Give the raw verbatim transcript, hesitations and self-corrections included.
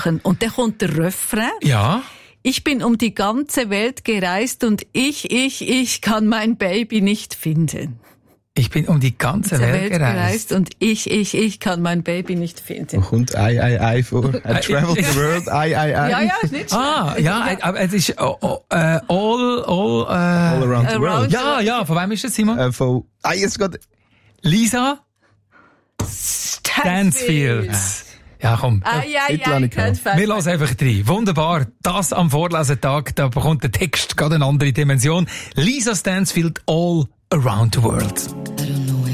machen. Und dann kommt der Refrain. Ja. Ich bin um die ganze Welt gereist und ich, ich, ich kann mein Baby nicht finden. Ich bin um die ganze Welt, Welt gereist. gereist und ich, ich, ich kann mein Baby nicht finden. Wo kommt I, I, I vor? I traveled the world, I, I, I. Ja, ja, ist nicht schlecht. Ah, ja, aber es ist oh, oh, äh, all, all, äh, All around the Around world. ja, ja, von wem ist das, Simon? Äh, von, ah, jetzt geht, Lisa Stansfield. Stansfield. Ja, komm. Ah, ja, Titel ja, habe ich ich kann's Wir lassen einfach rein. Wunderbar. Das am Vorlesetag, da bekommt der Text gerade eine andere Dimension. Lisa Stansfield, All Around the World.